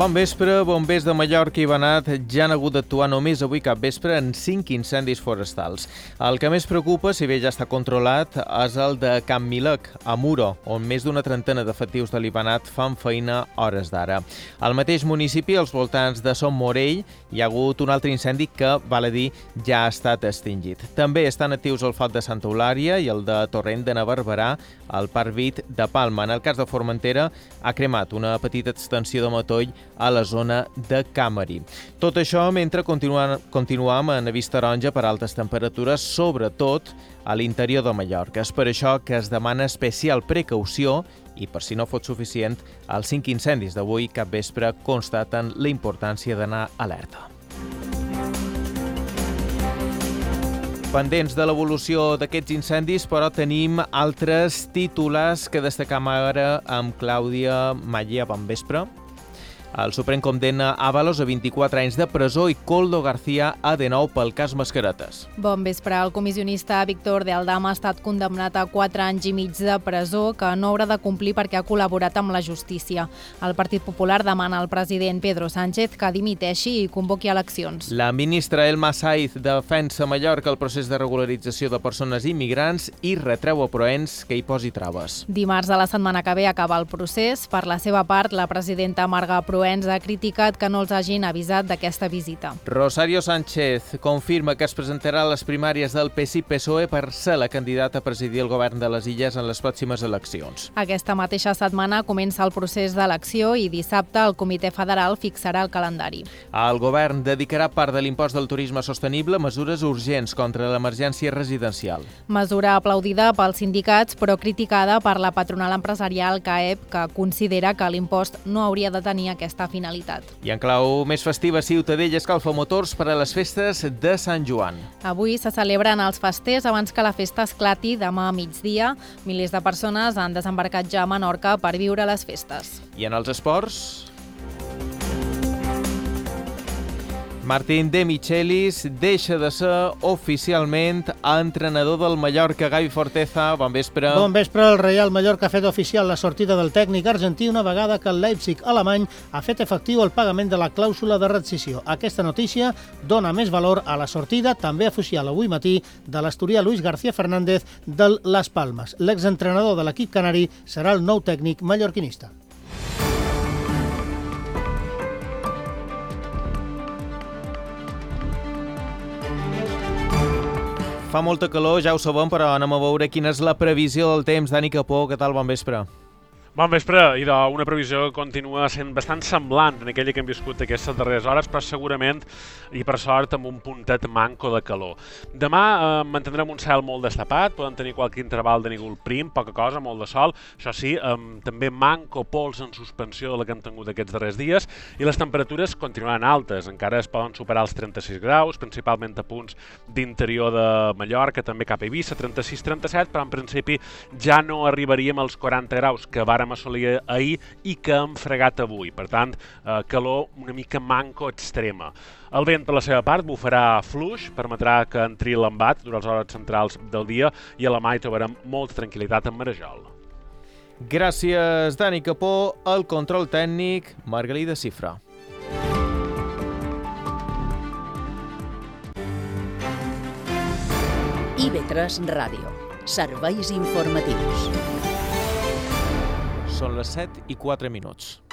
Bon vespre, bombers de Mallorca i Banat ja han hagut d'actuar només avui capvespre en 5 incendis forestals. El que més preocupa, si bé ja està controlat, és el de Can Milec, a Muro, on més d'una trentena d'efectius de l'Ibanat fan feina hores d'ara. Al mateix municipi, als voltants de Son Morell, hi ha hagut un altre incendi que, val a dir, ja ha estat extingit. També estan actius el foc de Santa Eulària i el de Torrent de Navarberà, al Parc Vit de Palma. En el cas de Formentera, ha cremat una petita extensió de matoll a la zona de Cameri. Tot això mentre continuam en avís taronja per altes temperatures, sobretot a l'interior de Mallorca. És per això que es demana especial precaució i, per si no fos suficient, els 5 incendis d'avui capvespre constaten la importància d'anar alerta. Pendents de l'evolució d'aquests incendis, però tenim altres titulars que destacam ara amb Clàudia Malle. Bon vespre. El Suprem condemna Ábalos a 24 anys de presó i Koldo García a de nou pel cas Mascaretes. Bon vespre. El comissionista Víctor de Aldama ha estat condemnat a 4 anys i mig de presó que no haurà de complir perquè ha col·laborat amb la justícia. El Partit Popular demana al president Pedro Sánchez que dimiteixi i convoqui eleccions. La ministra Elma Saiz defensa a Mallorca el procés de regularització de persones immigrants i retreu a Proens que hi posi traves. Dimarts de la setmana que ve acaba el procés. Per la seva part, la presidenta Marga Proens ha criticat que no els hagin avisat d'aquesta visita. Rosario Sánchez confirma que es presentarà a les primàries del PSI-PSOE per ser la candidata a presidir el govern de les Illes en les pròximes eleccions. Aquesta mateixa setmana comença el procés d'elecció i dissabte el Comitè Federal fixarà el calendari. El govern dedicarà part de l'impost del turisme sostenible a mesures urgents contra l'emergència residencial. Mesura aplaudida pels sindicats, però criticada per la patronal empresarial CAEP, que considera que l'impost no hauria de tenir aquesta finalitat. I en clau més festiva, Ciutadella escalfa motors per a les festes de Sant Joan. Avui se celebren els festers abans que la festa esclati demà a migdia. Milers de persones han desembarcat ja a Menorca per viure les festes. I en els esports? Martín de Michelis deixa de ser oficialment entrenador del Mallorca. Gavi Forteza, bon vespre. Bon vespre. El Real Mallorca ha fet oficial la sortida del tècnic argentí una vegada que el Leipzig alemany ha fet efectiu el pagament de la clàusula de rescissió. Aquesta notícia dona més valor a la sortida, també oficial avui matí, de l'asturià Luis García Fernández del Las Palmas. L'exentrenador de l'equip canari serà el nou tècnic mallorquinista. Fa molta calor, ja ho sabem, però anem a veure quina és la previsió del temps. Dani Capó, què tal? Bon vespre. Bon vespre, i una previsió que continua sent bastant semblant en aquella que hem viscut aquestes darreres hores, però segurament, i per sort, amb un puntet manco de calor. Demà mantindrem un cel molt destapat, poden tenir qualque interval de núvol prim, poca cosa, molt de sol, això sí, també manco pols en suspensió de la que hem tingut aquests darrers dies, i les temperatures continuaran altes, encara es poden superar els 36 graus, principalment a punts d'interior de Mallorca, també cap a Eivissa, 36-37, però en principi ja no arribaríem als 40 graus que vàrem assolir ahir i que hem fregat avui. Per tant, calor una mica manco extrema. El vent, per la seva part, bufarà fluix, permetrà que entri l'embat durant les hores centrals del dia i a la mà hi trobarem molta tranquil·litat en Marejol. Gràcies, Dani Capó. El control tècnic, Margalida Cifra. IB3 Ràdio. Serveis informatius. Són les 7:04.